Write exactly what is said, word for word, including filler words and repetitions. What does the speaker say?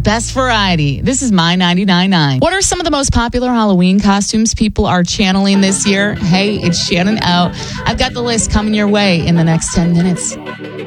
best variety. This is My ninety-nine point nine. What are some of the most popular Halloween costumes people are channeling this year? Hey, it's Shannon O. I've got the list coming your way in the next ten minutes.